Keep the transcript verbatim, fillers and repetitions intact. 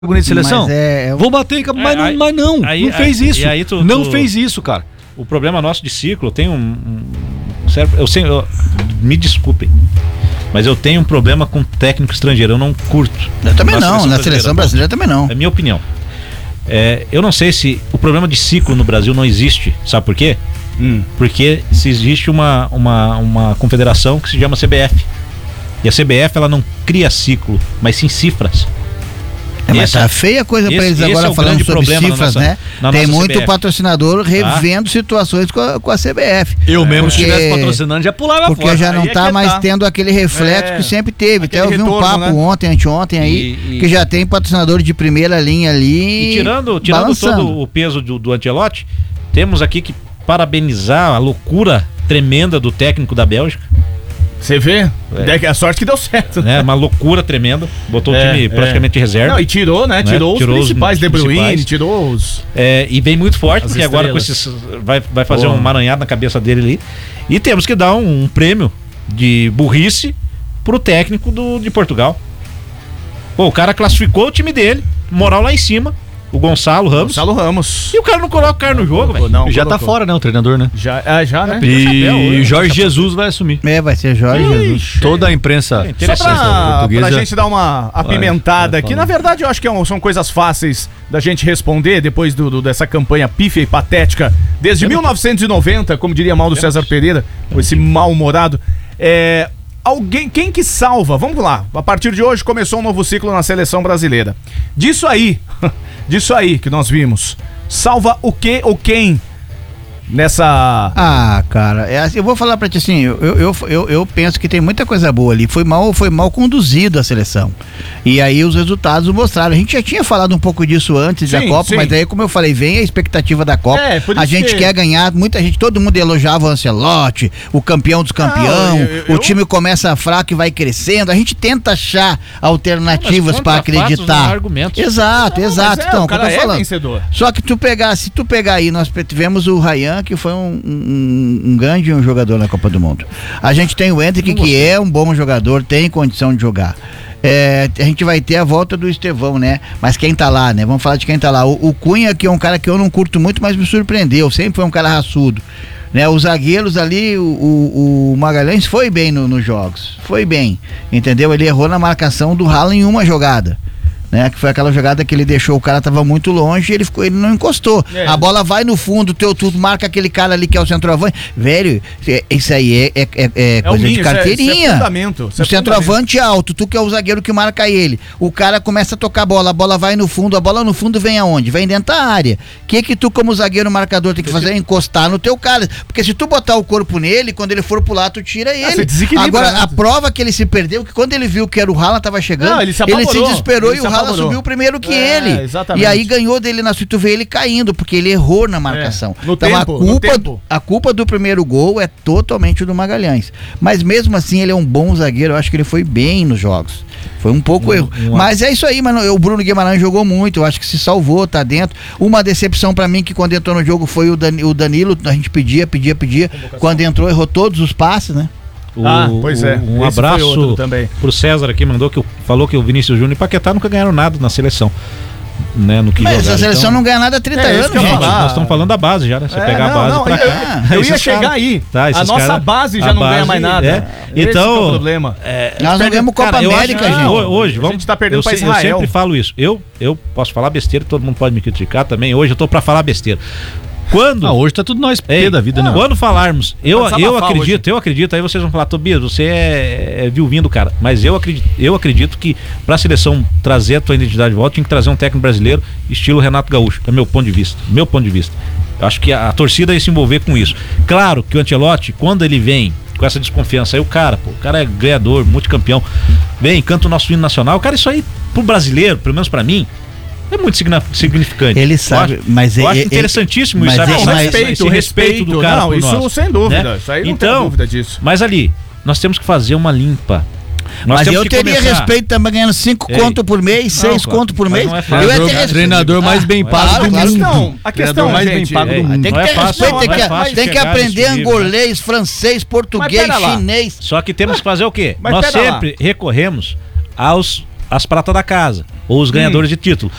bonito de seleção? Mas é, é... Vou bater, mas, é, não, aí, mas não, aí, não fez aí, isso. Aí tu, não tu, fez isso, cara. O problema nosso de ciclo tem um... um eu sei, eu, me desculpem, mas eu tenho um problema com técnico estrangeiro, eu não curto. Eu também não, seleção na seleção brasileira também não. É a minha opinião. É, eu não sei se o problema de ciclo no Brasil não existe, sabe por quê? Hum. Porque se existe uma, uma, uma confederação que se chama C B F. E a C B F ela não cria ciclo, mas sim cifras. É, mas esse, tá feia a coisa para eles agora é falando sobre cifras, nossa, né? Tem muito C B F. Patrocinador revendo ah. situações com a, com a C B F. Eu mesmo, porque, se estivesse patrocinando, já pulava porque fora. Porque já não aí tá é mais tá. tendo aquele reflexo é, que sempre teve. Até eu vi um papo né? ontem, anteontem aí, e, e, que já tem patrocinador de primeira linha ali. E tirando, tirando todo o peso do, do Ancelotti, temos aqui que parabenizar a loucura tremenda do técnico da Bélgica. Você vê? É. A sorte que deu certo. É, uma loucura tremenda. Botou é, o time praticamente é. reserva. Não, e tirou, né? Tirou, né? tirou os principais, os De Bruyne, tirou os... É, e vem muito forte, porque estrelas. Agora com esses, vai, vai fazer oh. um maranhado na cabeça dele ali. E temos que dar um, um prêmio de burrice pro técnico do, de Portugal. Pô, o cara classificou o time dele, moral lá em cima. O Gonçalo Ramos. Gonçalo Ramos. E o cara não coloca o cara no jogo, velho. Já colocou. Tá fora, né? O treinador, né? Já, ah, já né? E o Jorge Jesus vai assumir. É, vai ser Jorge Ixi, Jesus. Toda a imprensa é Só pra, portuguesa. Pra gente dar uma apimentada vai, vai aqui. Na verdade, eu acho que é um, são coisas fáceis da gente responder depois do, do, dessa campanha pífia e patética. Desde mil novecentos e noventa, como diria Mauro César Pereira, com esse mal-humorado. É... Alguém, quem que salva? Vamos lá, a partir de hoje começou um novo ciclo na seleção brasileira. Disso aí, disso aí que nós vimos, salva o que ou quem nessa... Ah, cara, é assim, eu vou falar pra ti assim, eu, eu, eu, eu penso que tem muita coisa boa ali, foi mal, foi mal conduzido a seleção, e aí os resultados mostraram, a gente já tinha falado um pouco disso antes sim, da Copa, sim. Mas aí como eu falei, vem a expectativa da Copa, é, a gente que... quer ganhar, muita gente, todo mundo elogiava o Ancelotti, o campeão dos campeão, o time começa fraco e vai crescendo, a gente tenta achar alternativas para acreditar. Exato, não, exato, é, então, como eu tô falando. Vencedor. Só que tu pegar, se tu pegar aí, nós tivemos o Ryan, que foi um, um, um grande um jogador na Copa do Mundo. A gente tem o Hendrick, que é um bom jogador, tem condição de jogar. É, a gente vai ter a volta do Estevão, né? Mas quem tá lá, né? Vamos falar de quem tá lá. O, o Cunha, que é um cara que eu não curto muito, mas me surpreendeu. Sempre foi um cara raçudo. Né? Os zagueiros ali, o, o, o Magalhães foi bem no, nos jogos. Foi bem, entendeu? Ele errou na marcação do Haaland em uma jogada. Né, que foi aquela jogada que ele deixou, o cara tava muito longe, ele ficou, ele não encostou. É. A bola vai no fundo, teu tudo marca aquele cara ali que é o centroavante. Velho, isso aí é, é, é, é coisa ninho, de carteirinha. Isso é, isso é fundamento, isso é o centroavante alto, tu que é o zagueiro que marca ele. O cara começa a tocar a bola, a bola vai no fundo, a bola no fundo vem aonde? Vem dentro da área. O que que tu como zagueiro marcador tem que fazer? É encostar no teu cara. Porque se tu botar o corpo nele, quando ele for pro lado, tu tira ele. Ah, agora, a prova que ele se perdeu, que quando ele viu que era o Haaland tava chegando, não, ele, se ele se desesperou ele e o Haaland ela subiu primeiro que é, ele. Exatamente. E aí ganhou dele na suíte, tu vê ele caindo, porque ele errou na marcação. É, no então tempo, a culpa, do, a culpa do primeiro gol é totalmente do Magalhães. Mas mesmo assim ele é um bom zagueiro, eu acho que ele foi bem nos jogos. Foi um pouco um, erro. Um, Mas é isso aí, mano. O Bruno Guimarães jogou muito, eu acho que se salvou, tá dentro. Uma decepção pra mim que quando entrou no jogo foi o, Dan, o Danilo, a gente pedia, pedia, pedia. Convocação. Quando entrou, errou todos os passes, né? O, ah, pois é. Um Esse abraço pro César aqui, mandou que falou que o Vinícius Júnior e Paquetá nunca ganharam nada na seleção. Né, no que Mas jogaram. a seleção então, não ganha nada há trinta é, anos, gente. Nós estamos falando da base já, né? Você é, pegar não, a base não, pra eu, cá. Eu, eu ia chegar cara, aí. Tá, a nossa cara, base já não base, ganha mais nada. É. Então, é o problema. É, nós não ganhamos Copa cara, América, acho, gente. Hoje, vamos, a gente tá perdendo eu, pra Israel. Eu sempre falo isso. Eu, eu posso falar besteira, todo mundo pode me criticar também. Hoje eu tô pra falar besteira. Quando, ah, hoje tá tudo nós pé da vida, né? Quando falarmos, eu, eu acredito, hoje. eu acredito, aí vocês vão falar, Tobias, você é, é viuvinho do cara, mas eu acredito, eu acredito que pra seleção trazer a tua identidade de volta, tinha que trazer um técnico brasileiro, estilo Renato Gaúcho, é meu ponto de vista, meu ponto de vista. Eu acho que a, a torcida ia se envolver com isso. Claro que o Ancelotti, quando ele vem com essa desconfiança, aí o cara, pô, o cara é ganhador, multicampeão, vem, canta o nosso hino nacional, o cara, isso aí, pro brasileiro, pelo menos pra mim, é muito significante. Ele sabe, eu acho, mas eu ele, acho interessantíssimo ele, isso, sabe? Mas, mas, respeito, esse respeito do cara. Não, isso nós, sem dúvida. Né? Isso aí não então, tem dúvida disso. Mas ali, nós temos que fazer uma limpa. Nós mas eu teria começar... respeito também ganhando cinco conto por mês, seis conto por mês. É eu ia ter respeito. Treinador mais bem pago do mundo. Não, a questão mais bem pago do mundo. Tem que ter respeito, tem que, tem que aprender angolês, francês, português, chinês. Só que temos que fazer o quê? Nós sempre recorremos aos as pratas da casa, ou os ganhadores hum. de título.